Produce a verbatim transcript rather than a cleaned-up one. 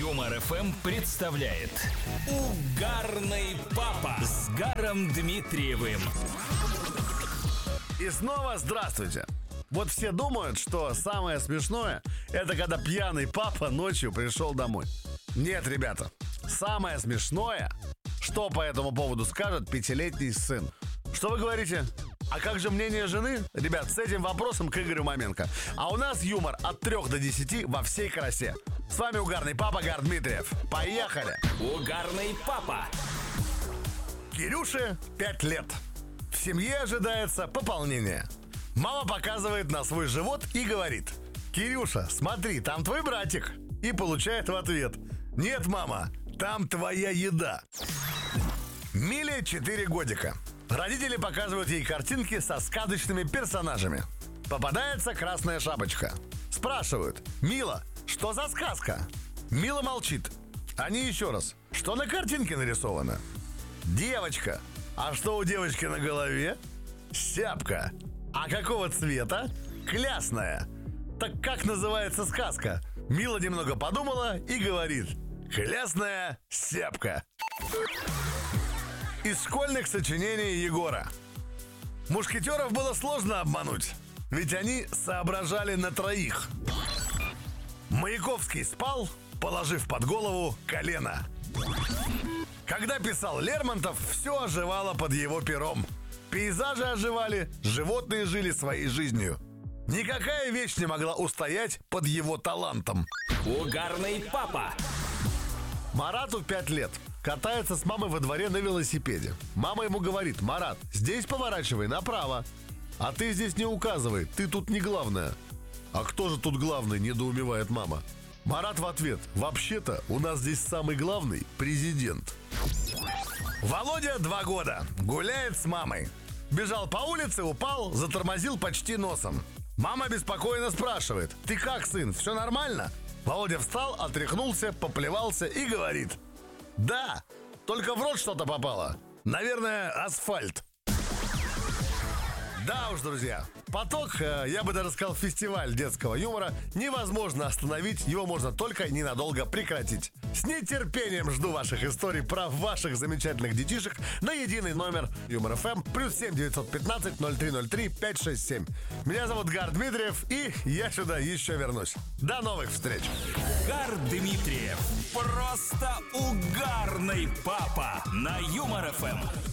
Юмор эф эм представляет Угарный папа с Гаром Дмитриевым. И снова здравствуйте. Вот все думают, что самое смешное — это когда пьяный папа ночью пришел домой. Нет, ребята, самое смешное, что по этому поводу скажет пятилетний сын. Что вы говорите? А как же мнение жены? Ребят, с этим вопросом к Игорю Маменко. А у нас юмор от трех до десяти во всей красе. С вами угарный папа Гар Дмитриев. Поехали! Угарный папа. Кирюше пять лет. В семье ожидается пополнение. Мама показывает на свой живот и говорит: «Кирюша, смотри, там твой братик». И получает в ответ: «Нет, мама, там твоя еда». Миле четыре годика. Родители показывают ей картинки со сказочными персонажами. Попадается красная шапочка. Спрашивают: «Мила, что за сказка?» Мила молчит. Они еще раз: «Что на картинке нарисовано?» «Девочка. А что у девочки на голове?» «Сяпка. А какого цвета?» «Клясная». «Так как называется сказка?» Мила немного подумала и говорит: «Клясная сяпка». Из школьных сочинений Егора. Мушкетеров было сложно обмануть, ведь они соображали на троих. Маяковский спал, положив под голову колено. Когда писал Лермонтов, все оживало под его пером. Пейзажи оживали, животные жили своей жизнью. Никакая вещь не могла устоять под его талантом. Угарный папа. Марату пять лет. Катается с мамой во дворе на велосипеде. Мама ему говорит: «Марат, здесь поворачивай направо». «А ты здесь не указывай, ты тут не главная». «А кто же тут главный?» — недоумевает мама. Марат в ответ: «Вообще-то у нас здесь самый главный президент». Володя два года. Гуляет с мамой. Бежал по улице, упал, затормозил почти носом. Мама беспокойно спрашивает: «Ты как, сын, все нормально?» Володя встал, отряхнулся, поплевался и говорит: «Да, только в рот что-то попало. Наверное, асфальт». Да уж, друзья, поток, я бы даже сказал, фестиваль детского юмора невозможно остановить, его можно только ненадолго прекратить. С нетерпением жду ваших историй про ваших замечательных детишек на единый номер Юмор эф эм плюс семь девятьсот пятнадцать ноль три ноль три пять шесть семь. Меня зовут Гар Дмитриев, и я сюда еще вернусь. До новых встреч! Гар Дмитриев. Просто угарный папа на Юмор эф эм.